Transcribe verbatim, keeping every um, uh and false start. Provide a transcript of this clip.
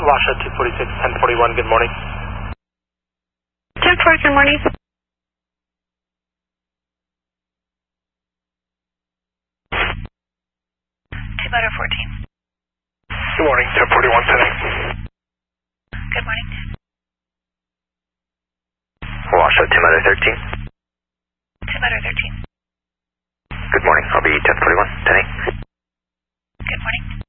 Lasha two forty-six, ten forty-one, good morning. ten four, good morning. Two Butter fourteen. Good morning, ten forty-one, ten eight. Good morning. Lasha two Butter thirteen. Two Butter thirteen. Good morning, I'll be ten forty-one, ten eight. Good morning.